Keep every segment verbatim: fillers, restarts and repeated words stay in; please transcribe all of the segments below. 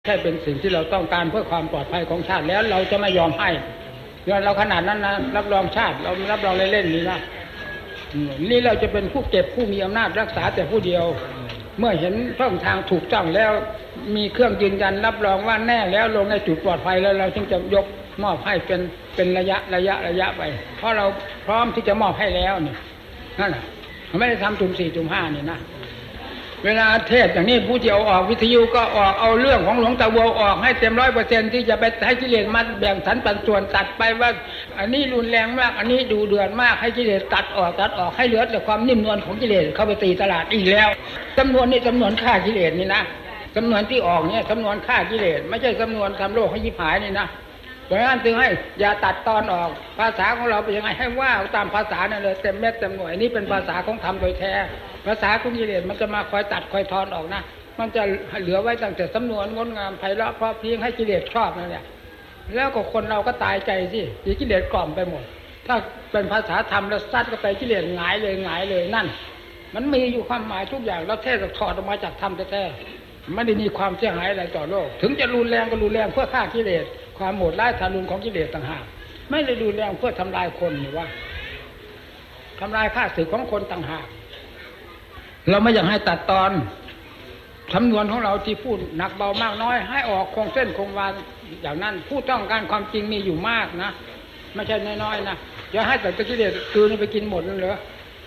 แค่เป็นสิ่งที่เราต้องการเพื่อความปลอดภัยของชาติแล้วเราจะไม่ยอมให้เงินเราขนาดนั้นนะรับรองชาติเรารับรองเล่นๆนี่นะนี่เราจะเป็นผู้เก็บผู้มีอำนาจรักษาแต่ผู้เดียวเมื่อเห็นช่องทางถูกต้องแล้วมีเครื่องยืนยันรับรองว่าแน่แล้วลงในจุดปลอดภัยแล้วเราจึงจะยกมอบให้เป็นเป็นระยะระยะระยะไปเพราะเราพร้อมที่จะมอบให้แล้วนี่นั่นแหละไม่ได้ทำจุ่มสี่จุ่มห้านี่นะเวลาเทศอย่างนี้ผู้ที่เอาออกวิทยุก็ออกเอาเรื่องของหลวงตาบัวออกให้เต็มร้อยเปอร์เซ็นต์ที่จะไปให้กิเลสมันแบ่งสรรปันส่วนตัดไปว่าอันนี้รุนแรงมากอันนี้ดูเดือดมากให้กิเลสตัดออกตัดออกให้เหลือแต่ความนิ่มนวลของกิเลสเข้าไปตีตลาดอีกแล้วจำนวนนี้จำนวนฆ่ากิเลสนี่นะจำนวนที่ออกเนี่ยจำนวนฆ่ากิเลสไม่ใช่จำนวนทำโลกให้ยิบหายนี่นะเพราะฉะนั้นจึงให้อย่าตัดตอนออกภาษาของเราเป็นยังไงให้ว่าตามภาษานั่นเลยเต็มเม็ดเต็มหน่วยนี่เป็นภาษาของธรรมโดยแท้ภาษาของกิเลสมันจะมาคอยตัดคอยทอนออกนะมันจะเหลือไว้ตั้งแต่สำนวนงดงามไพเราะเพราะเพียงให้กิเลสชอบนั่นแหละแล้วก็คนเราก็ตายใจสิกิเลสกล่อมไปหมดถ้าเป็นภาษาธรรมแล้วซัดก็ไปกิเลสหงายเลยหงายเลยนั่นมันมีอยู่ความหมายทุกอย่างแล้วเทศถอดออกมาจากธรรมแท้ๆไม่ได้มีความเสียหายอะไรต่อโลกถึงจะรุนแรงก็รุนแรงเพื่อฆ่ากิเลสความโหดร้ายทารุณของกิเลสต่างหากไม่ได้รุนแรงเพื่อทำลายคนหรือว่าทำลายข้าศึกของคนต่างหากเราไม่อยากให้ตัดตอนสำนวนของเราที่พูดหนักเบามากน้อยให้ออกคงเส้นคงวาอย่างนั้นผู้ต้องการความจริงมีอยู่มากนะไม่ใช่น้อยๆนะอย่าให้แต่กิเลสคืนไปกินหมดนั่นเหรอ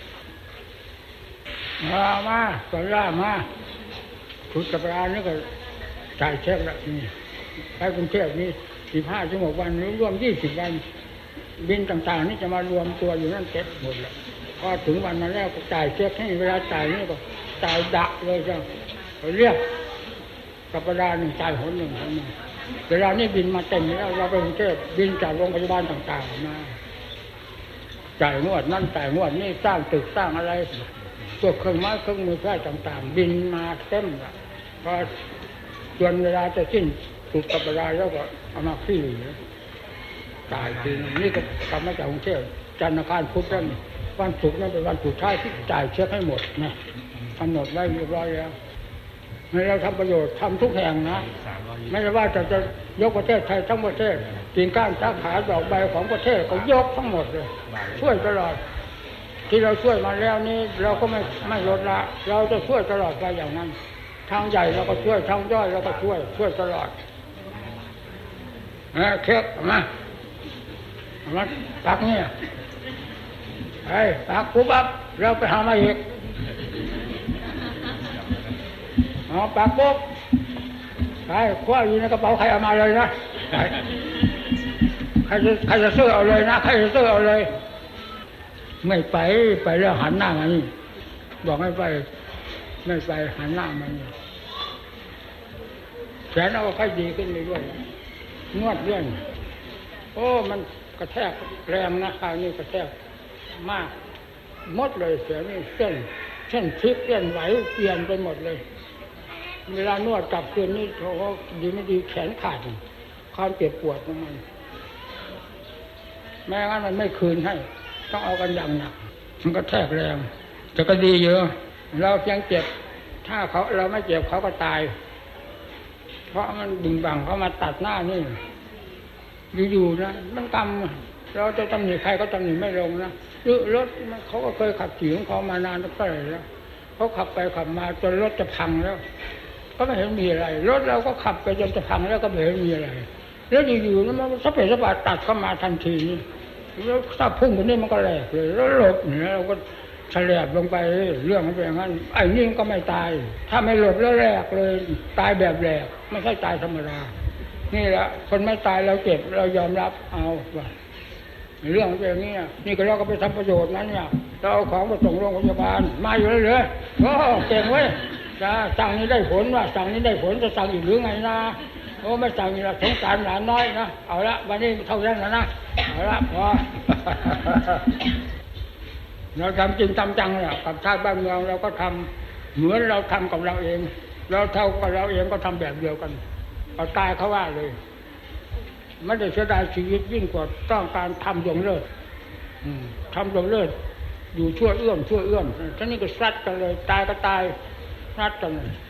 มามาสอนล่ามาพุทธประการนี่ก็จ่ายเช็คแล้วนี่ไปกรุงเทพนี่สิบห้าชั่วโมงวันรวมยี่สิบวันบินต่างๆนี่จะมารวมตัวอยู่นั่นเก็บหมดแล้วพอถึงวันมาแล้วก็จ่ายเช็คให้เวลาจ่ายนี่ก็จ่ายดะเลยจ้ะเรียกกับประดาหนึ่งจ่ายหนหนึ่งคนมาเวลานี้บินมาเต็มแล้วเราไปกรุงเทพบินจากโรงพยาบาลต่างๆมาจ่ายงวดนั่นจ่ายงวดนี่สร้างตึกสร้างอะไรตัวเครื่องไม้เครื่องมือแพทย์ต่างๆบินมาเต็มละพอจนเวลาจะสิ้นสุดกับประดาแล้วก็เอามาขี้เหลือจ่ายทีนี่ก็กลับมาจากกรุงเทพจันทร์อังคารพุธนั่นวันศุกร์นั่นเป็นวันสุดท้ายที่จ่ายเช็คให้หมดนะกำหนดไว้เรียบร้อยแล้วให้เราทำประโยชน์ทำทุกแห่งนะไม่ใช่ว่าจะจะยกประเทศไทยทั้งประเทศกิ่งก้านสาขาดอกใบของประเทศก็ยกทั้งหมดเลยช่วยตลอดที่เราช่วยมาแล้วนี้เราก็ไม่ไม่ลดละเราจะช่วยตลอดไปอย่างนั้นทางใหญ่เราก็ช่วยทางย่อยเราก็ช่วยช่วยตลอดเออเค้กมามาตักเนี่ยไอ้ตักปุ๊บปั๊บเราไปหามาอีกอ๋อปักปุ๊บใครคว้าอยู่ในกระเป๋าใครเอามาเลยนะใครจะใครจะซื้อเอาเลยนะใครจะซื้อเอาเลยไม่ไปไปแล้วหันหน้ามานี่บอกให้ไปไม่ไปหันหน้ามานี่แขนเอาค่อยดีขึ้นเลยด้วยนวดเรื่องโอ้มันกระแทกแรงนะคราวนี้กระแทกมากหมดเลยเสียนี่เส้นเส้นพลิกเส้นไหวเปลี่ยนไปหมดเลยเวลานวดกลับคืนนี้เขาดีไม่ดีแขนขาดความเจ็บปวดของมันแม้งั้นมันไม่คืนให้ต้องเอากันอย่างหนักมันก็แทกแรงจะก็ดีเยอะเราเพียงเจ็บถ้าเขาเราไม่เจ็บเขาก็ตายเพราะมันดึงบังเขามาตัดหน้านี่อยู่ๆนะมันกรรมเราจะตำหนิใครก็ตำหนิไม่ลงนะรถเขาก็เคยขับขี่ของเขามานานตั้งแต่แล้วเขาขับไปขับมาจนรถจะพังแล้วก็ไม่เห็นมีอะไรรถเราก็ขับไปจนจะพังแล้วก็ไม่เห็นมีอะไรแล้วอยู่ๆนั้นมันสะเปะสะปะตัดเข้ามาทันทีแล้วถ้าพุ่งไปนี่มันก็แหลกเลยแล้วหลบเนี่ยเราก็แฉลบลงไปเรื่องมันเป็นอย่างนั้นไอ้นี่ก็ไม่ตายถ้าไม่หลบแล้วแหลกเลยตายแบบแหลกไม่ใช่ตายธรรมดานี่แหละคนไม่ตายเราเจ็บเรายอมรับเอาว่าเรื่องเป็นอย่างนี้นี่ก็เราก็ไปทำประโยชน์นั้นเนี่ยเราเอาของไปส่งโรงพยาบาลมาอยู่เลยเลยโอ้เก่งเว้ยจะสั่งนี้ได้ผลว่าสั่งนี้ได้ผลจะสั่งอีกหรือไงนะโอ้ไม่สั่งนี่ละสงสารหลานน้อยนะเอาละวันนี้เท่านั้นแล้วนะเอาละพอเราทำจริงทำจังเนี่ยกับชาติบ้านเมืองเราก็ทำเหมือนเราทำกับเราเองเราเท่ากับเราเองก็ทำแบบเดียวกันเอาตายเขาว่าเลยไม่ได้เสียดายชีวิตยิ่งกว่าต้องการทำดวงเลิศทำดวงเลิศอยู่ชั่วเอื้อมชั่วเอื้อมท่านี้ก็ซัดกันเลยตายก็ตายซัดกันเลย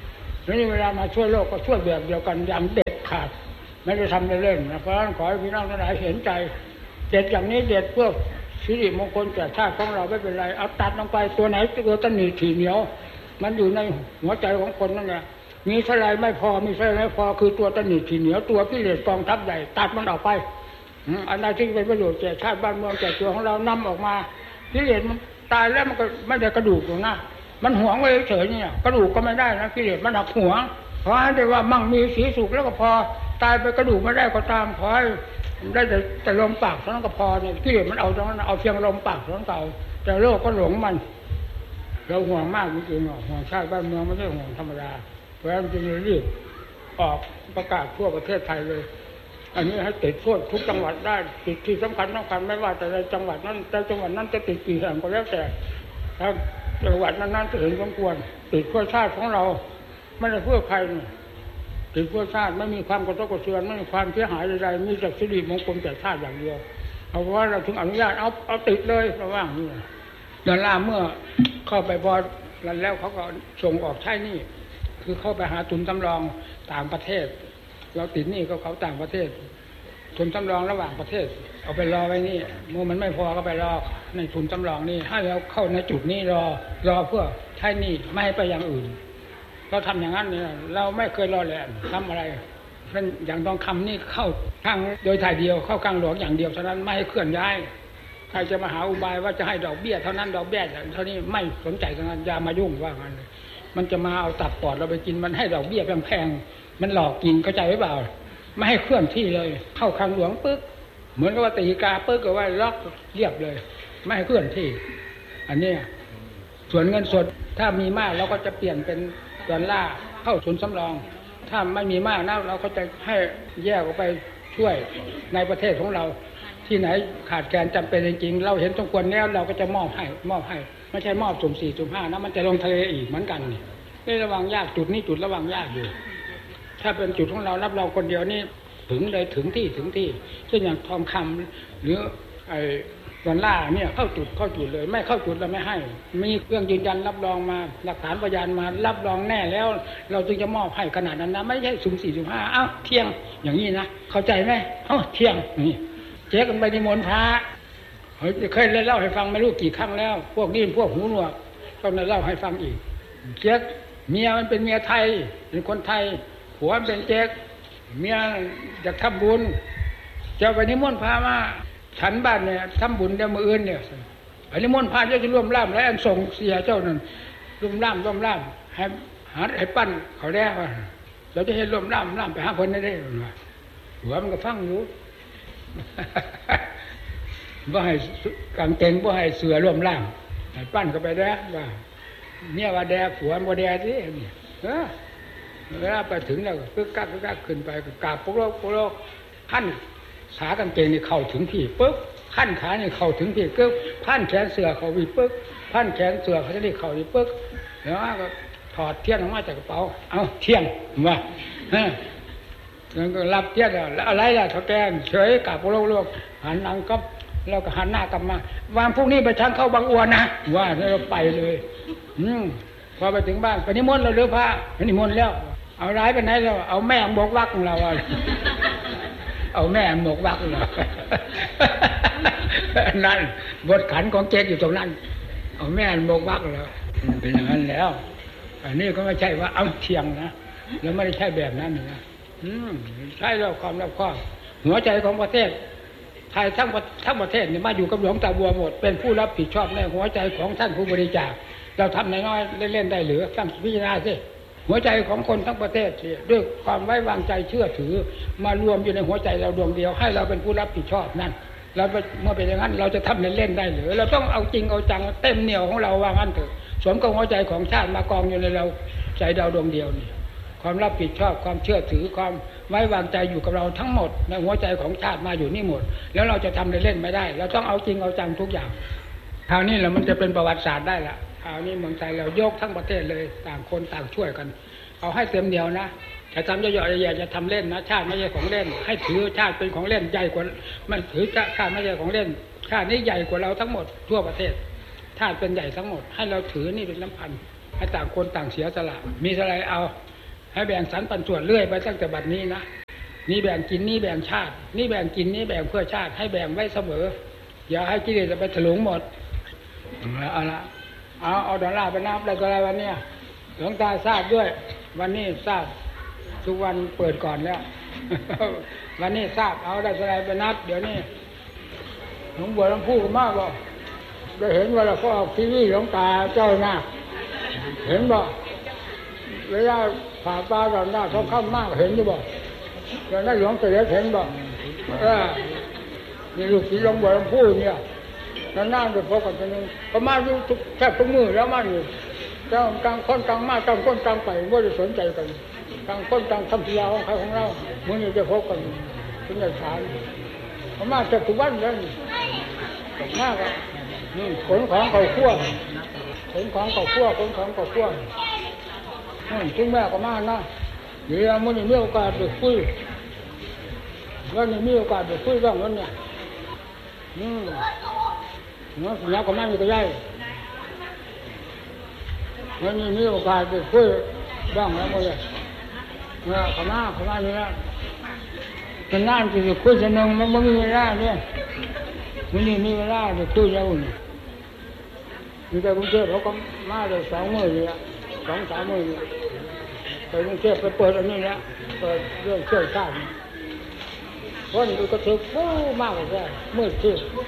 นี่เวลามาช่วยโลกก็ช่วยแบบเดียวกันอย่างเด็ดขาดไม่ได้ทำเล่นๆนะเพราะฉะนั้นขอให้พี่น้องทั้งหลายเห็นใจเด็ดอย่างนี้เด็ดเพื่อสิริมงคลแก่ชาติของเราไม่เป็นไรเอาตัดลงไปตัวไหนตัวตะหนีถี่เหนียวมันอยู่ในหัวใจของคนนั่นแหละมีเท่าไรไม่พอมีเท่าไรไม่พอคือตัวตะหนีถี่เหนียวตัวกิเลสกองทัพใหญ่ตัดมันออกไปอันใดที่เป็นประโยชน์แก่ชาติบ้านเมืองแก่ตัวของเรานำออกมากิเลสมันตายแล้วมันก็ไม่ได้กระดูกหรอกนะมันหวงไว้เฉยๆเนี่ยกระดูกก็ไม่ได้นะกิเลสมันหักหวงขอให้ได้ว่ามั่งมีสีสุขแล้วก็พอตายไปกระดูกไม่ได้ก็ตามขอให้ได้แต่แต่ลมปากเท่านั้นก็พอเนี่ยกิเลสมันเอาตรงนั้นเอาเพียงลมปากเท่านั้นเก่าแต่โลกก็หลงมันเราห่วงมากจริงๆห่วงชาติบ้านเมืองไม่ใช่ห่วงธรรมดาเพราะฉะนั้นจึงรีบออกประกาศทั่วประเทศไทยเลยอันนี้ให้ติดทั่วทุกจังหวัดได้ติดที่สำคัญสำคัญไม่ว่าแต่ในจังหวัดนั้นแต่จังหวัดนั้นจะติดกี่แห่งก็แล้วแต่ถ้าจังหวัดนั้นๆจะเห็นสมควรติดเพื่อชาติของเราไม่ได้เพื่อใครติดเพื่อชาติไม่มีความกระทบกระเทือนไม่มีความเสียหายใดๆมีแต่สิริมงคลแก่ชาติอย่างเดียวเอาว่าเราถึงอนุญาตเอาเอาติดเลยระว่างนี่เดือนล่าเมื่อเข้าไปพอแล้วเขาก็ส่งออกใช้นี่คือเข้าไปหาทุนสำรองต่างประเทศเราติดนี่ก็เขาต่างประเทศทุนสำรองระหว่างประเทศเอาไปรอไว้นี่เมื่อมันไม่พอก็ไปรอในทุนสำรองนี่ให้เราเข้าในจุดนี้รอรอเพื่อใช้นี่ไม่ให้ไปอย่างอื่นเราทำอย่างนั้นเนี่ยเราไม่เคยรอแหละทำอะไรเป็นอย่างทองคำนี่เข้าทางโดยถ่ายเดียวเข้ากลางหลวงอย่างเดียวเท่านั้นไม่ให้เคลื่อนย้ายใครจะมาหาอุบายว่าจะให้ดอกเบี้ยเท่านั้นดอกเบี้ยเท่านี้ไม่สนใจทั้งนั้นอย่ามายุ่งว่างั้นมันจะมาเอาตับปอดเราไปกินมันให้ดอกเบี้ยแพงๆมันหลอกกินเข้าใจหรือเปล่าไม่ให้เคลื่อนที่เลยเข้าคลังหลวงปึ๊กเหมือนกับว่าตีกาปึ๊กก็ว่าล็อกเรียบเลยไม่ให้เคลื่อนที่อันนี้ส่วนเงินสดถ้ามีมากเราก็จะเปลี่ยนเป็นดอลลาร์เข้าทุนสำรองถ้าไม่มีมากนะเราก็จะให้แยกออกไปช่วยในประเทศของเราที่ไหนขาดแคลนจำเป็นจริงๆเราเห็นสมควรแล้วเราก็จะมอบให้มอบให้ไม่ใช่มอบสุ่มสี่สุ่มห้านะมันจะลงทะเลอีกเหมือนกันนี่นี่ระวังยากจุดนี้จุดระวังยากอยู่ถ้าเป็นจุดของเรารับเราคนเดียวนี่ถึงเลยถึงที่ถึงที่เช่นอย่างทองคำหรือไอ้ดอลลาร์เนี่ยเข้าจุดเข้าจุดเลยไม่เข้าจุดเราไม่ให้มีเครื่องยืนยันรับรองมาหลักฐานพยานมารับรองแน่แล้วเราจึงจะมอบให้ขนาดนั้นนะไม่ใช่สุ่มสี่สุ่มห้าเอ้าเที่ยงอย่างนี้นะเข้าใจไหมเอ้าเที่ยงนี่เจ๊กันไปนิมนต์พระเฮ้ยเคยเล่าให้ฟังไม่รู้กี่ครั้งแล้วพวกนี้พวกหูหนวกต้องเล่าให้ฟังอีกเจ๊เมียมันเป็นเมียไทยเป็นคนไทยผัวมันเป็นเจ๊เมียอยากทำบุญจะไปนิมนต์พระมาฉันบ้านเนี่ยทำบุญเดี๋ยวมืออื่นเนี่ยไปนิมนต์พระจะร่วมล่ามและอันส่งเสียเจ้านั่นร่วมล่ามร่วมล่ามให้หาให้ปั้นเขาแรกว่าเราจะให้ร่วมล่ามล่ามไปหาคนได้ได้หรือหัวมันก็ฟังอยู่ว่าให้กางเกงว่าให้เสือร่วมล่ามให้ปั้นก็ไปแรกว่าเนี่ยว่าแดกผัวมันว่าแดกที่นี่เออเวลาไปถึงแล้วก็กักกักขึ้นไปกราบพวกโลกพวกโลกขั้นขากางเกงนี่เข้าถึงที่ปึ๊บขั้นขานี่เข้าถึงที่ปึ๊บพันแขนเสือเขาวีปึ๊บพันแขนเสือเขาจะได้เข้าวีปึ๊บแล้วก็ถอดเทียนออกมาจากกระเป๋าเอาเทียนมาฮะแล้วก็รับเทียนแล้วอะไรล่ะเขาแกนเฉยกราบพวกโลกโลกหันหลังก็เราก็หันหน้ากลับมาวางพวกนี้ไปทางเข้าบางอ้วนนะว่าเราไปเลยอืมพอไปถึงบ้านไปนิมนต์เราเลือกพระไปนิมนต์แล้วเอาร้ายไปไหนเราเอาแม่หมกวักของเราเอาแม่หมกวักเรานั่นบทขันของเจ๊อยู่ตรงนั้นเอาแม่หมกวักเราเป็นอย่างนั้นแล้วอันนี้ก็ไม่ใช่ว่าเอาเทียงนะแล้วไม่ได้ใช่แบบนั้นนะอืมใช่แล้วความรับข้อหัวใจของประเทศไทยทั้งทั้งประเทศเนี่ยมาอยู่กับหลวงตาบัวหมดเป็นผู้รับผิดชอบในหัวใจของท่านผู้บริจาคเราทำน้อยๆเล่นๆได้หรือท่านพิจารณาสิหัวใจของคนทั้งประเทศด้วยความไว้วางใจเชื่อถือมารวมอยู่ในหัวใจเราดวงเดียวให้เราเป็นผู้รับผิดชอบนั่นเราเมื่อเป็นอย่างนั้นเราจะทำเล่นๆได้หรือเราต้องเอาจริงเอาจังเต็มเหนี่ยวของเราว่างั้นเถอะสวมกับหัวใจของชาติมากองอยู่ในเราใจดาวดวงเดียวนี่ความรับผิดชอบความเชื่อถือความไว้วางใจอยู่กับเราทั้งหมดในหัวใจของชาติมาอยู่นี่หมดแล้วเราจะทำเล่นๆไม่ได้เราต้องเอาจริงเอาจังทุกอย่างคราวนี้แหละมันจะเป็นประวัติศาสตร์ได้ละคราวนี้เมืองไทยเรายกทั้งประเทศเลยต่างคนต่างช่วยกันเอาให้เต็มเดียวนะจะทำเยอะๆใหญ่ๆจะทำเล่นนะชาติไม่ใช่ของเล่นให้ถือชาติเป็นของเล่นใหญ่กว่ามันถือชาติไม่ใช่ของเล่นชาตินี้ใหญ่กว่าเราทั้งหมดทั่วประเทศชาติเป็นใหญ่ทั้งหมดให้เราถือนี่เป็นน้ำพันให้ต่างคนต่างเสียสละมีอะไรเอาให้แบ่งสรรปันส่วนเรื่อยไปตั้งแต่บัดนี้นะนี่แบ่งกินนี่แบ่งชาตินี่แบ่งกินนี่แบ่งเพื่อชาติให้แบ่งไว้เสมออย่าให้กิเลสไปถลุงหมดเอาละเอาเอาดอลลาร์ไปนับอะไรก็อะไรวันนี้หลวงตาทราบด้วยวันนี้ทราบทุกวันเปิดก่อนแล้ววันนี้ทราบเอาได้อะไรไปนับเดี๋ยวนี้หลวงบัวหลวงพูดมากบอกได้เห็นว่าเราก็ออกทีวีหลวงตาเจ้าหน้าเห็นบอกเวลาผ่าปลาตอนหน้าเขาเข้ามากเห็นอยู่บอกตอนนั้นหลวงเสด็จเห็นบอกเออนี่ลูกศิษย์หลวงบัวหลวงพูดเนี่ยนานๆจะพบกันทีนึงประมาณอยู่แทบทุกมือแล้วมาอยู่เจ้ากลางคนกลางมาต่างคนกลางไปไม่ได้สนใจกันกลางคนกลางทำพิธีของใครของเราเมื่อนี้จะพบกันเป็นอย่างฐานประมาณแทบทุกวันเลยมากอ่ะนี่ขนของเขาขั้วขนของเขาขั้วขนของเขาขั้วนี่ถึงแม่ก็มานะเดี๋ยวมื่อนี้มีโอกาสไปคุยวันนี้มีโอกาสไปคุยบ้างวันเนี้ยอืมเนาะแล้วก็ไม่มีก็ได้วันนี้มีโอกาสไปคุยบ้างแล้วก็เลยเนี่ยขม่าขม่านี่นะเป็นงานที่จะคุยจะนึงมันไม่มีเวลาเนี่ยวันนี้มีเวลาจะคุยแล้วนี่มีแต่กรุงเทพเขาก็มาได้สองมื้อนี่สองสามมื้อนี่ไปกรุงเทพไปเปิดอันนี้แล้วเปิดเรื่องเชี่ยวชาญวันนี้ก็ถือฟูมากกว่าแค่มืดที่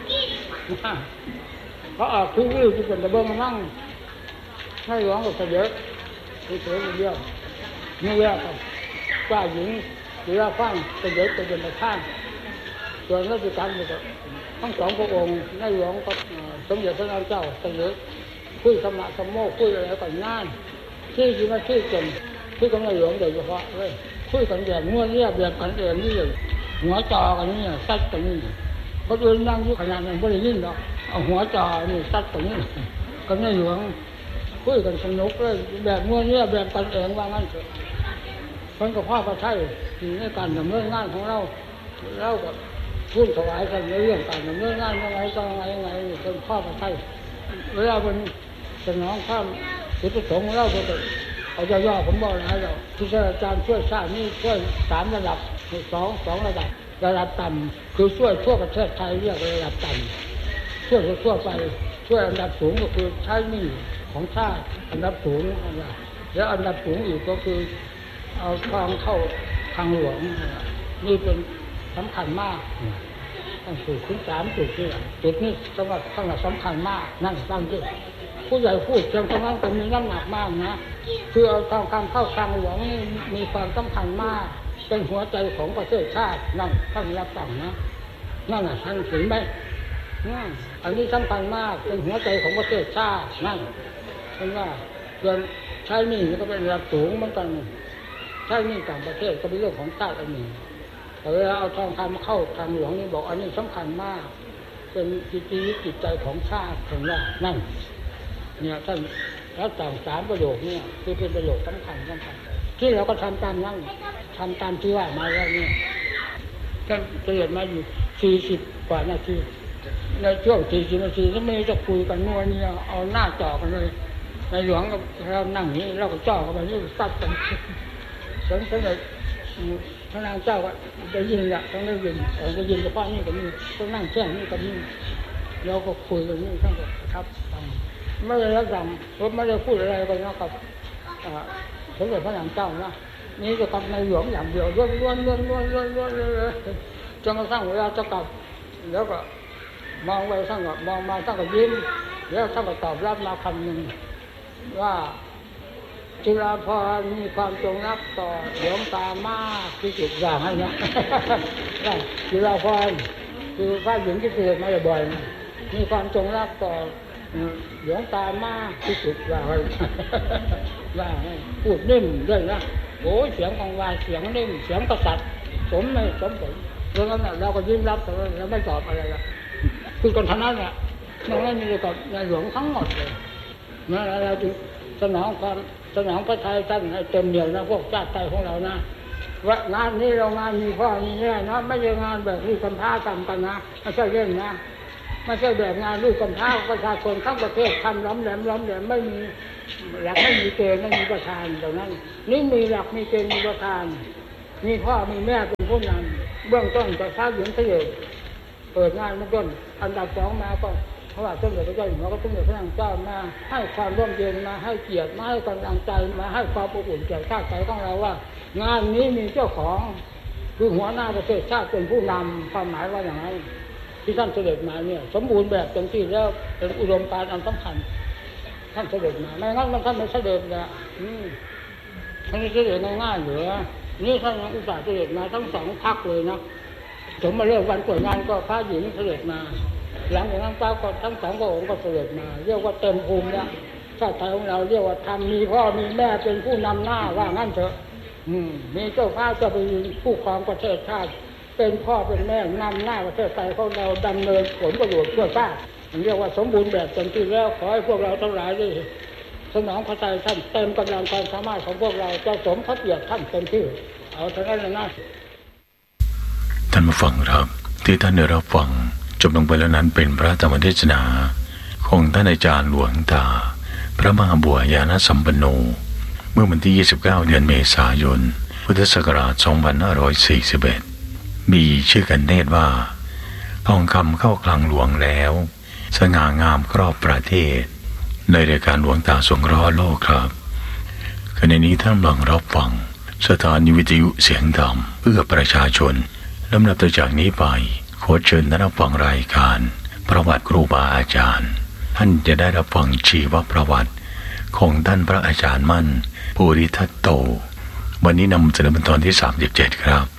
เขาออกทุกวี่ที่เป็นตะเบิ้งมานั่งให้หลวงก็เยอะที่เสือเดียวนี่แหละครับป้าหญิงหรือว่าฟังก็เยอะก็เป็นมาข้างส่วนราชการก็ทั้งสองพระองค์ในหลวงก็สมเด็จพระนางเจ้าก็เยอะคุยสมาสมโมคุยอะไรกันงานที่ที่มาที่จนที่กับในหลวงโดยเฉพาะเลยคุยกันแบบง้วนเรียบแบบกันเองนี่เลยหัวจอกันนี่ซัดกันนี่เขาเดินนั่งอยู่ขนาดนั้นไม่ได้ยินหรอกเอาหัวจอนี่ซัดกันนี่กันในหลวงคุยกันสนุกเลยแบบง้วนเรียบแบบกันเองว่างั้นเถอะคนกับพ่อก็ใช่ที่ในการดำเนินงานของเราเราก็พูดถวายกันในเรื่องการดำเนินงานยังไงก็ยังไงยังไงคนพ่อก็ใช่เวลาเป็นสนองข้ามจุดประสงค์ของเราก็จะเอาย่อๆผมบอกนะเราที่อาจารย์ช่วยชาตินี่ช่วยสามระดับสองสองระดับระดับต่ำคือช่วยทั่วประเทศไทยเรียกระดับต่ำช่วยทั่วไปช่วยอันดับสูงก็คือใช้หนี้ของชาติอันดับสูงแล้วอันดับสูงอีกก็คือเอาทางเข้าทางหลวงนี่เป็นสำคัญมากต้องสูตรถึงสามจุดนี่จุดนี้สำหรับสำหรับสำคัญมากนั่นตั้งที่ผู้ใหญ่พูดเพียงเท่านั้นก็มีน้ำหนักมากนะคือเอาทางการเข้าทางหลวงนี่มีความสำคัญมากเป็นหัวใจของประเทศชาตินั่นท่านรับสั่งนะนั่นน่ะท่านถึงไหมอันนี้สำคัญมากเป็นหัวใจของประเทศชาตินั่นเป็นว่าส่วนใช้หนี้ก็เป็นระดับสูงเหมือนกันใช้หนี้ต่างประเทศก็เป็นเรื่องของชาติอันหนึ่งแต่เวลาเอาทองคำเข้าทางหลวงนี่บอกอันนี้สำคัญมากเป็นจิตจิตใจของชาติถึงว่านั่นเนี่ยท่านแล้วต่างสามประโยคเนี่ยคือเป็นประโยคสำคัญสำคัญที่เราก็ทำตามนั่งทำตามที่ว่ามาแล้วเนี่ยท่านเกิดมาอยู่สี่สิบกว่านาทีในช่วงสี่สิบนาทีก็ไม่จะคุยกันนัวเนี่ยเอาหน้าจ่อกันเลยในหลวงก็เรานั่งนี้เราก็จ่อกันไปนี่ซัดกันสังสังเลยพระนางเจ้าก็ได้ยินละต้องได้ยินได้ยินเฉพาะนี่ก็มีต้องนั่งแช่นี่ก็มีเราก็คุยกันนี่ทั้งหมดครับไม่ได้รับสั่งผมไม่ได้พูดอะไรกันนะครับสมเด็จพระนางเจ้านะนี่จะกลับในหลวงอย่างเดียวล้วนล้วนล้วนล้วนล้วนล้วนเลยจนกระทั่งเวลาจะกลับแล้วก็มองไปทั้งก็มองมาทั้งก็ยิ้มแล้วทั้งก็ตอบรับมาคำหนึ่งว่าจุฬาภรณ์มีความจงรักต่อหลวงตามากที่สุดอย่างให้นะจุฬาภรณ์คือพระหญิงที่เกิดมาบ่อยๆมีความจงรักต่อหลวงตามากที่สุดว่าให้ว่าให้พูดนิ่มด้วยนะโอ้เสียงของวายเสียงนิ่มเสียงกษัตริย์สมไม่สมผลเพราะงั้นเราก็ยิ้มรับแต่เราไม่ตอบอะไรละคือคนท่านั้นแหละน้องนั่นนี่กับในหลวงทั้งหมดเลยนั่นเราจึงสนองความสนองพระทัยท่านให้เต็มเหนียวนะพวกชาติไทยของเรานะว่างานนี้เรางานมีพ่อมีแม่นะไม่ใช่งานแบบที่คนพาทำกันนะไม่ใช่เรื่องนะไม่ใช่แบบงานลูกกำพร้าประชาชนทั้งประเทศทำล้อมแหลมล้อมแหลมไม่มีหลักไม่มีเกณฑ์ไม่มีประธานตรงนั้นนี่มีหลักมีเกณฑ์มีประธานมีพ่อมีแม่เป็นผู้นำเบื้องต้นจะท้าหญิงเสด็จเปิดงานเบื้องต้นอันดับสองมาก็เพราะว่าสมเด็จพระเจ้าอยู่หัวก็สมเด็จพระนางเจ้ามาให้ความร่มเย็นมาให้เกียรติมาให้กำลังใจมาให้ความอบอุ่นแก่ชาติไทยของเราว่างานนี้มีเจ้าของคือหัวหน้าประเทศชาติเป็นผู้นำความหมายว่าอย่างไรที่ท่านเสด็จมาเนี่ยสมบูรณ์แบบเต็มที่แล้วเป็นอุดมการณ์อันสำคัญท่านเสด็จมาไม่งั้นท่านไม่เสด็จนะอืมท่านเสด็จง่ายๆเหลือนี่ท่านอุตส่าห์เสด็จมาทั้งสองพรรคเลยนะผมมาเลิกวันเปิดงานก็พระหญิงเสด็จมาหลังจากนั้นเจ้าก็ทั้งสองพระองค์ก็เสด็จมาเรียกว่าเต็มภูมิแล้วชาติไทยของเราเรียกว่าทำมีพ่อมีแม่เป็นผู้นำหน้าว่างั้นเถอะอืมมีเจ้าข้าจะไปผู้ครองประเทศชาติเป็นพ่อเป็นแม่นำหน้าประเทศไทยของเราดำเนินผลประโยชน์เพื่อชาติเรียกว่าสมบูรณ์แบบเต็มที่แล้วขอให้พวกเราทั้งหลายได้สนองพระทัยท่านเต็มกำลังความสามารถของพวกเราจะสมพระเกียรติท่านเต็มที่เอาเท่านั้นนะท่านผู้ฟังครับที่ท่านได้รับฟังจบลงไปแล้วนั้นเป็นพระธรรมเทศนาของท่านอาจารย์หลวงตาพระมหาบัวญาณสัมปันโนเมื่อวันที่ยี่สิบเก้าเดือนเมษายนพุทธศักราชสองพันห้าร้อยสี่สิบเอ็ดมีชื่อกันเทศว่าทองคำเข้าคลังหลวงแล้วสง่างามครอบประเทศในรายการหลวงตาสงเคราะห์โลกครับขณะนี้ท่านกำลังรับฟังสถานีวิทยุเสียงธรรมเพื่อประชาชนลำดับต่อจากนี้ไปขอเชิญท่านรับฟังรายการประวัติครูบาอาจารย์ท่านจะได้รับฟังชีวประวัติของท่านพระอาจารย์มั่นภูริทัตโตวันนี้นำเสนอเป็นตอนที่สามสิบเจ็ดครับ